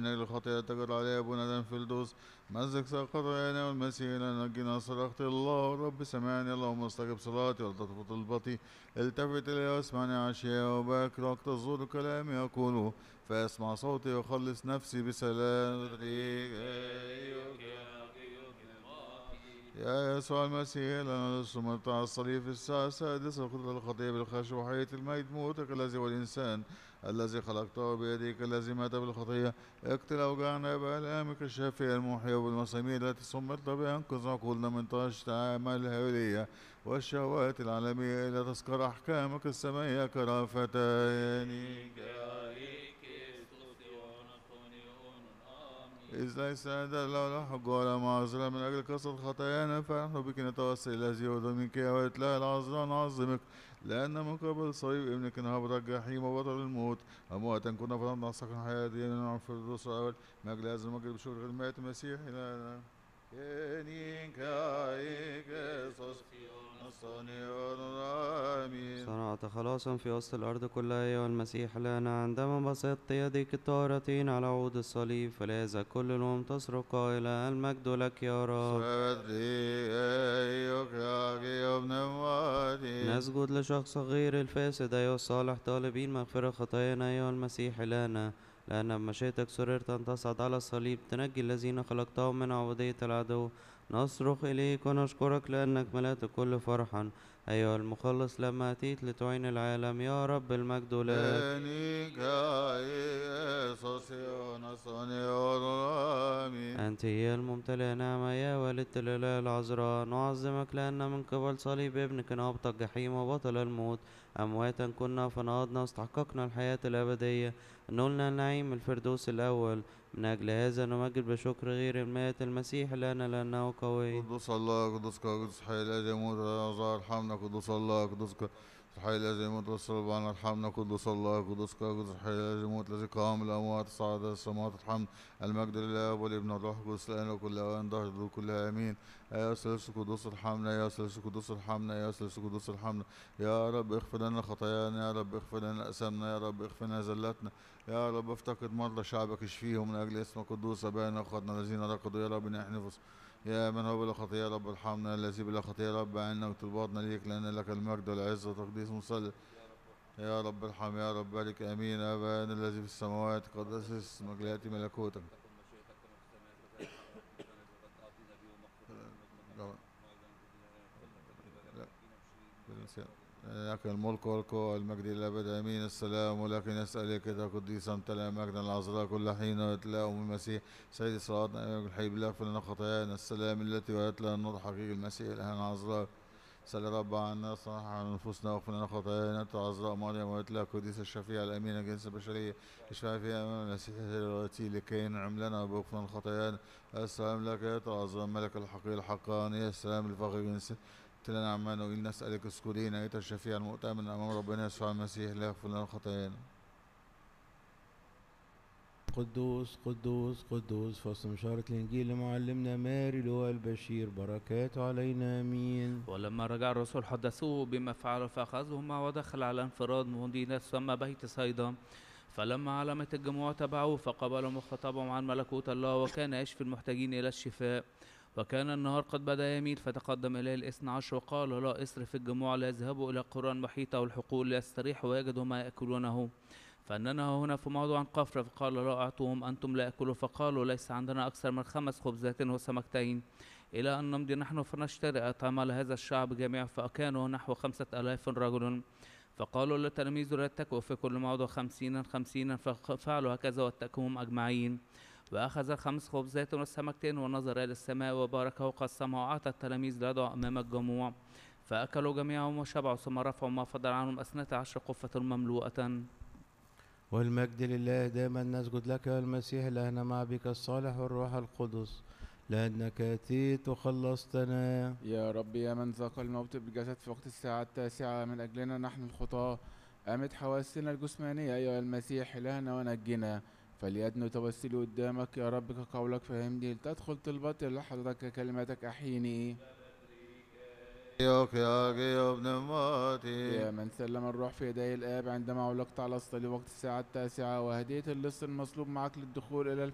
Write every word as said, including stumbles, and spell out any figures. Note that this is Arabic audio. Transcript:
من أجل الخطيئة تجر عليها أبونا في الدوس مزق سقط عينا والمسيح لنجينا صرخت الله رب سمعني اللهم استجب صلاتي والتطف طلبتي التفت إلي واسمعني عشيا وباكر وقت الزور كلامي أقوله فاسمع صوتي وخلص نفسي بسلام. يا يسوع المسيح لنا الصمت على الصليب في الساعة السادسة وقتل الخطية بالخشب وحياة الميت موتك الذي هو الإنسان الذي خلقته بيديك الذي مات بالخطية اقتل أوجاعنا بآلامك الشافية المحية بالمسامير التي صمت بها انقذ عقولنا من طاش أعمال الهولية والشهوات العالمية إلى تذكر أحكامك السمائية كرافتين. إذ ليس عندنا له حق ولا معذرة من أجل كثرة خطايانا فنحن بك نتوسل إلى زيود منك يا وإتلاء العذراء نعظمك لأن من قبل صليب ابنك نهبط الجحيم وبطل الموت أمواتا كنا فنضع سكن حياة ديننا في الدروس الأول من أجل هذا المجد بشكر المائة المسيح إلى صنعت خلاصا في وسط الأرض كلها أيها المسيح لنا عندما بسطت يديك الطاهرتين على عود الصليب فليذا كل الأمم تصرخ قائلا المجد لك يا رب. نسجد لشخص غير الفاسد أيها الصالح طالبين مغفرة خطايانا أيها المسيح لنا لأن بمشيئتك سررت أن تصعد على الصليب تنجي الذين خلقتهم من عبودية العدو. نصرخ إليك ونشكرك لأنك ملأت كل فرحا أيها المخلص لما أتيت لتعين العالم يا رب المجد لك. أنت هي الممتلئة نعمة يا والدة الإله العذراء نعظمك لأن من قبل صليب ابنك نهبط الجحيم وبطل الموت أمواتا كنا فنهضنا واستحققنا الحياة الأبدية نلنا النعيم الفردوس الأول. من أجل هذا نمجد بشكر غير المائة المسيح لنا لأنه قوي. قدوس الله قدوس قدوس حي الذي يموت ارحمنا قدوس الله قدوس حي الذي يموت والصلب عنا ارحمنا قدوس الله قدوس قدوس حي الذي يموت الذي قام من الأموات صعد السماوات الحمد المجد لله والابن والروح القدس الآن وكل أوان ظهر كلها آمين. يا ثالث قدوس ارحمنا يا ثالث قدوس ارحمنا يا ثالث قدوس ارحمنا يا رب اغفر لنا خطايانا يا رب اغفر لنا أثامنا يا رب اغفر لنا زلاتنا يا رب افتقد مرضى شعبك اشفيهم من أجل اسم قدوس أبانا وأخواتنا الذين رقدوا يا رب نحن يا من هو بلا خطية يا رب ارحمنا الذي بلا خطية يا رب عنا وطلباتنا ليك لأن لك المجد والعزة وتقديس مصلي يا رب ارحم يا رب بارك آمين. أبانا الذي في السماوات قدس اسمك ليأتي ملكوتك لك الملك والقوة والمجد إلى أبد آمين. السلام ولكن نسألك يا قديس امتلأ مجدا العذراء كل حين ويتلاء من المسيح سيد صلاتنا أيها الحي بالله اغفر لنا خطايانا السلام التي ويتلاء النور حقيقي المسيح الآن عذراء سل رب عنا صح عن نفوسنا واغفر لنا خطايانا عذراء مريم ويتلاء قديس الشفيع الأمين الجنس البشرية اشفع فيها أمام المسيح الوتي لكي نعم لنا وبغفر لنا خطايانا. السلام لك يا عذراء ملك الحقيقي الحقاني السلام لفخر جنس لنا عمانا وإن نسألك اسكرين أيها الشفيع المؤتمن أمام ربنا يسوع المسيح لا يغفر لنا خطايانا. قدوس قدوس قدوس فصل مشارة الإنجيل لمعلمنا ماري لواء البشير بركاته علينا آمين. ولما رجع الرسل حدثوه بما فعل فأخذهما ودخل على انفراد مدينة تسمى بيت صيدا فلما علمت الجموع تبعوه فقبلهم وخطبهم عن ملكوت الله وكان يشفي المحتاجين إلى الشفاء. وكان النهار قد بدأ يميل فتقدم إليه الاثنى عشر وقال لا اصرف الجموع ليذهبوا إلى القرى المحيطة والحقول ليستريحوا ويجدوا ما يأكلونه فأننا هنا في موضوع قفر فقال لا أعطوهم أنتم لا يأكلوا فقالوا ليس عندنا أكثر من خمس خبزات وسمكتين إلى أن نمضي نحن فنشتري أطعمة لهذا الشعب جميع فكانوا نحو خمسة آلاف رجل. فقالوا للتلاميذ لا تتكئوا في كل موضع خمسين خمسين ففعلوا هكذا واتكوهم أجمعين. وأخذ الخمس خبزات والسمكتين ونظر إلى السماء وباركه وقسمه وأعطى التلاميذ ليضعوا أمام الجموع فأكلوا جميعهم وشبعوا ثم رفعوا ما فضل عنهم اثنتا عشر قفة مملوءة. والمجد لله دائما نسجد لك يا المسيح لأهنا مع بك الصالح والروح القدس لأنك أتيت وخلصتنا. يا رب يا من ذاق الموت بالجسد في وقت الساعة التاسعة من أجلنا نحن الخطاة أمت حواسنا الجسمانية أيها المسيح إلهنا ونجنا فليدنو توسلي قدامك يا رب كقولك فهمني لتدخل طلبتي لحضرتك كلماتك أحيني. يا من سلم الروح في يدي الآب عندما علقت على الصليب وقت الساعة التاسعة وهديت اللص المصلوب معك للدخول إلى